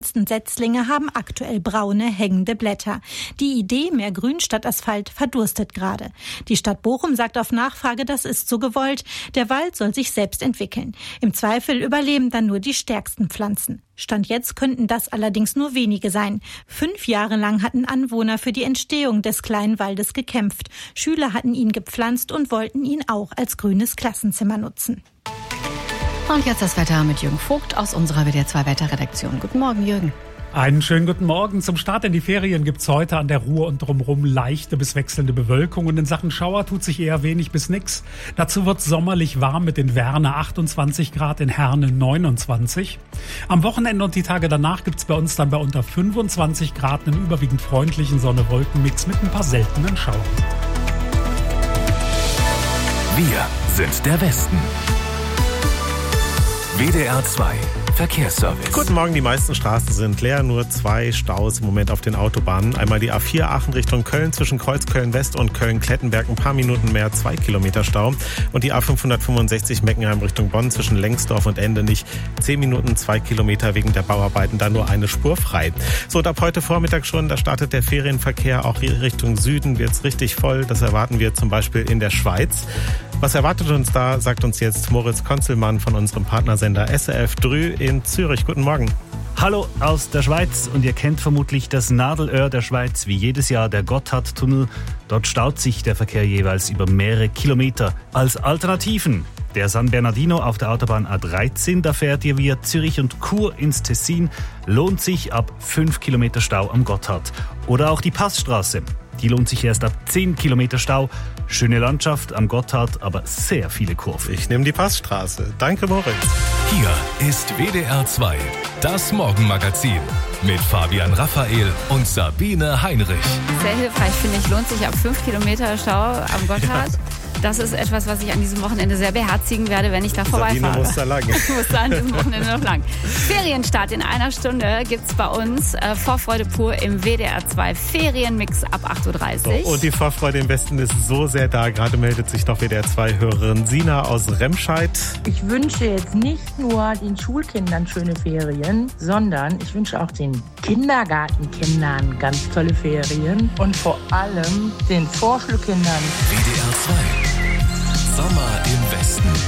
ersten Setzlinge haben aktuell braune, hängende Blätter. Die Idee, mehr Grün statt Asphalt, verdurstet gerade. Die Stadt Bochum sagt auf Nachfrage, das ist so gewollt. Der Wald soll sich selbst entwickeln. Im Zweifel überleben dann nur die stärksten Pflanzen. Stand jetzt könnten das allerdings nur wenige sein. 5 Jahre lang hatten Anwohner für die Entstehung des kleinen Waldes gekämpft. Schüler hatten ihn gepflanzt und wollten ihn auch als grünes Klassenzimmer nutzen. Und jetzt das Wetter mit Jürgen Vogt aus unserer WDR 2 Wetterredaktion. Guten Morgen, Jürgen. Einen schönen guten Morgen. Zum Start in die Ferien gibt's heute an der Ruhr und drumherum leichte bis wechselnde Bewölkung. Und in Sachen Schauer tut sich eher wenig bis nix. Dazu wird's sommerlich warm mit den Werner 28 Grad, in Herne 29. Am Wochenende und die Tage danach gibt's bei uns dann bei unter 25 Grad einen überwiegend freundlichen Sonne-Wolken-Mix mit ein paar seltenen Schauern. Wir sind der Westen. WDR 2 Verkehrsservice. Guten Morgen, die meisten Straßen sind leer, nur 2 Staus im Moment auf den Autobahnen. Einmal die A4 Aachen Richtung Köln zwischen Kreuzköln West und Köln-Klettenberg, ein paar Minuten mehr, 2 Kilometer Stau. Und die A565 Meckenheim Richtung Bonn zwischen Lengsdorf und Endenich, 10 Minuten, 2 Kilometer wegen der Bauarbeiten, da nur eine Spur frei. So, und ab heute Vormittag schon, da startet der Ferienverkehr auch Richtung Süden, wird's richtig voll. Das erwarten wir zum Beispiel in der Schweiz. Was erwartet uns da, sagt uns jetzt Moritz Konzelmann von unserem Partnersender SRF Drü in Zürich. Guten Morgen. Hallo aus der Schweiz, und ihr kennt vermutlich das Nadelöhr der Schweiz, wie jedes Jahr der Gotthardtunnel. Dort staut sich der Verkehr jeweils über mehrere Kilometer. Als Alternativen der San Bernardino auf der Autobahn A13, da fährt ihr via Zürich und Chur ins Tessin, lohnt sich ab 5 Kilometer Stau am Gotthard. Oder auch die Passstraße. Die lohnt sich erst ab 10 Kilometer Stau. Schöne Landschaft am Gotthard, aber sehr viele Kurven. Ich nehme die Passstraße. Danke, Moritz. Hier ist WDR 2, das Morgenmagazin mit Fabian Raphael und Sabine Heinrich. Sehr hilfreich, finde ich. Lohnt sich ab 5 Kilometer Stau am Gotthard. Ja. Das ist etwas, was ich an diesem Wochenende sehr beherzigen werde, wenn ich da vorbeifahre. Sabine muss da lang. Ich muss da an diesem Wochenende noch lang. Ferienstart in einer Stunde gibt's bei uns. Vorfreude pur im WDR 2 Ferienmix ab 8.30 Uhr. So, und die Vorfreude im Westen ist so sehr da. Gerade meldet sich doch WDR 2-Hörerin Sina aus Remscheid. Ich wünsche jetzt nicht nur den Schulkindern schöne Ferien, sondern ich wünsche auch den Kindergartenkindern ganz tolle Ferien und vor allem den Vorschulkindern. WDR 2 Sommer im Westen.